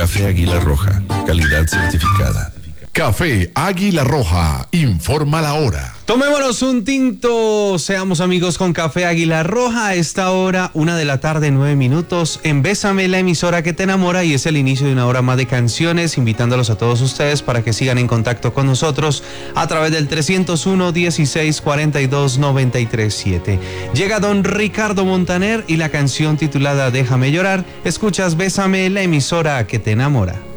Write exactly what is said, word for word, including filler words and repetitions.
Café Águila Roja, calidad certificada. Café Águila Roja, informa la hora. Tomémonos un tinto, seamos amigos con Café Águila Roja. A esta hora, una de la tarde, nueve minutos, en Bésame, la emisora que te enamora, y es el inicio de una hora más de canciones, invitándolos a todos ustedes para que sigan en contacto con nosotros a través del trescientos uno, dieciséis, cuarenta y dos, noventa y tres, siete. Llega don Ricardo Montaner y la canción titulada Déjame llorar. Escuchas Bésame, la emisora que te enamora.